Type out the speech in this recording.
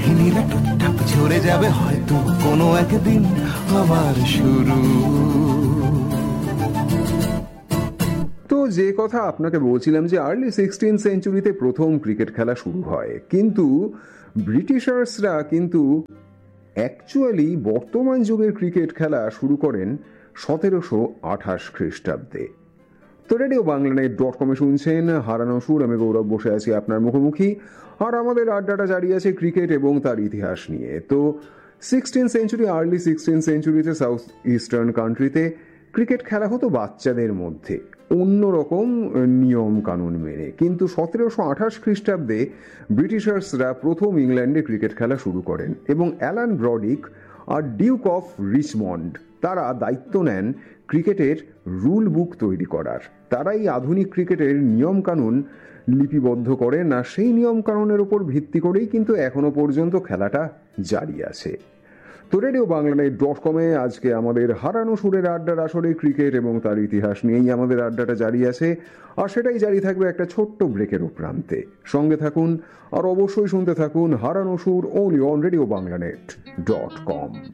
কাহিনীরা টুকটাক ঝরে যাবে হয়তো কোনো একদিন আবার শুরু। তো যে কথা আপনাকে বলছিলাম যে আর্লি 16th সেঞ্চুরিতে প্রথম ক্রিকেট খেলা শুরু হয়, কিন্তু ব্রিটিশার্সরা কিন্তু অ্যাকচুয়ালি বর্তমান যুগের ক্রিকেট খেলা শুরু করেন 1728 খ্রিস্টাব্দে। তো রেডিও বাংলানেট.com-এ শুনছেন হারানো সুর, আমি গৌরব বসে আছি আপনার মুখোমুখি, আর আমাদের আড্ডাটা জারি আছে ক্রিকেট এবং তার ইতিহাস নিয়ে। তো 16th century, early 16th সেঞ্চুরিতে south eastern কান্ট্রিতে ক্রিকেট খেলা হতো বাচ্চাদের মধ্যে অন্যরকম নিয়ম কানুন মেনে, কিন্তু 1728 খ্রিস্টাব্দে ব্রিটিশার্সরা প্রথম ইংল্যান্ডে ক্রিকেট খেলা শুরু করেন এবং Alan ব্রডিক R Duke of Richmond তারা দায়িত্ব নেন ক্রিকেটের রুল বুক তৈরি করার। তারাই আধুনিক ক্রিকেটের নিয়ম কানুন লিপিবদ্ধ করেন, আর সেই নিয়ম কানুনের উপর ভিত্তি করেই কিন্তু এখনো পর্যন্ত খেলাটা জারি আছে। তো রেডিও বাংলানেট.com-এ আজকে আমাদের হারানো সুরের আড্ডার আসরে ক্রিকেট এবং তার ইতিহাস নিয়েই আমাদের আড্ডাটা জারি আছে, আর সেটাই জারি থাকবে একটা ছোট্ট ব্রেকের প্রান্তে। সঙ্গে থাকুন আর অবশ্যই শুনতে থাকুন হারানো সুর, only on রেডিও বাংলানেট.com।